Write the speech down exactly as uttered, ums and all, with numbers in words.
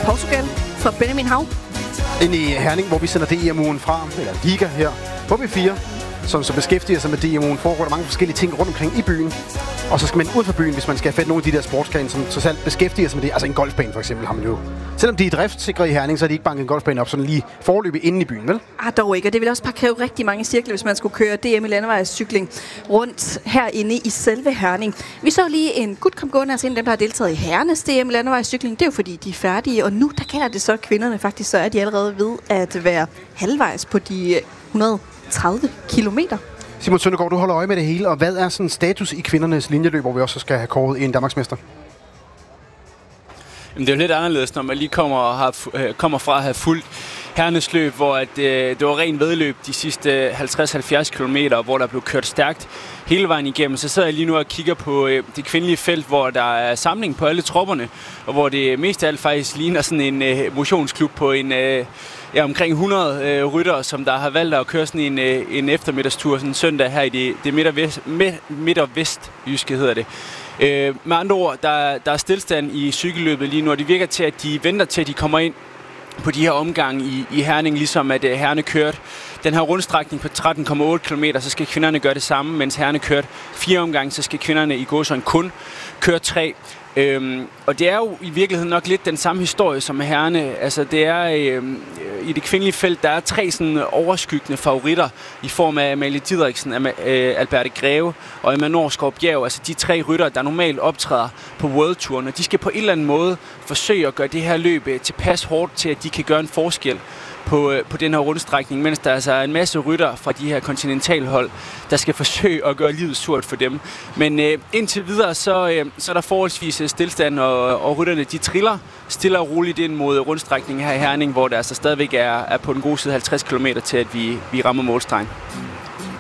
Portugal fra Benjamin Hav. Ind i Herning, hvor vi sender D M U'en fra, eller Liga her på B fire, som så beskæftiger sig med D M U'en, foregår der mange forskellige ting rundt omkring i byen. Og så skal man ud fra byen, hvis man skal have fat nogle af de der sportsgrene, som så selv beskæftiger sig med det. Altså en golfbane for eksempel har man jo. Selvom de er driftsikre i Herning, så er de ikke banket en golfbane op sådan lige forløbig inde i byen, vel? Ah, dog ikke. Og det vil også bare kræve rigtig mange cirkler, hvis man skulle køre D M i landevejscykling rundt herinde i selve Herning. Vi så lige en gut kom gående, altså en af dem, der har deltaget i herrenes D M i landevejscykling. Det er jo fordi, de er færdige, og nu der gælder det så kvinderne faktisk, så er de allerede ved at være halvvejs på de et hundrede og tredive kilometer. Simon Søndergaard, du holder øje med det hele, og hvad er sådan status i kvindernes linjeløb, hvor vi også skal have kåret en danmarksmester? Jamen, det er jo lidt anderledes, når man lige kommer, og har, øh, kommer fra at have fulgt herrenes løb, hvor at, øh, det var ren vedløb de sidste halvtreds til halvfjerds kilometer, hvor der blev kørt stærkt hele vejen igennem. Så sidder jeg lige nu og kigger på øh, det kvindelige felt, hvor der er samling på alle tropperne, og hvor det mest af alt faktisk ligner sådan en øh, motionsklub på en... Øh, Ja, omkring hundrede øh, ryttere, som der har valgt at køre sådan en, øh, en eftermiddagstur sådan en søndag her i det, det midt- og vest, midt, midt og vestjyske, hedder det. Øh, med andre ord, der, der er stillstand i cykelløbet lige nu, og det virker til, at de venter til, at de kommer ind på de her omgange i, i Herning, ligesom at uh, herrene kørte den her rundstrækning på tretten komma otte kilometer, så skal kvinderne gøre det samme, mens herrene kørte fire omgange, så skal kvinderne i gåsøjne kun køre tre. Øhm, og det er jo i virkeligheden nok lidt den samme historie som med herrene. Altså det er øhm, i det kvindelige felt, der er tre sådan overskyggende favoritter i form af Amalie Didriksen, Am- øh, Alberte Greve og Emma Norsgaard Bjerg. Altså de tre ryttere, der normalt optræder på World Touren, og de skal på en eller anden måde forsøge at gøre det her løb tilpas hårdt til, at de kan gøre en forskel på, på den her rundstrækning, mens der altså er en masse rytter fra de her kontinentalhold, der skal forsøge at gøre livet surt for dem. Men øh, indtil videre, så, øh, så er der forholdsvis stillstand, og, og rytterne de triller stille og roligt ind mod rundstrækningen her i Herning, hvor der altså stadigvæk er, er på den gode side halvtreds kilometer til, at vi, vi rammer målstregen.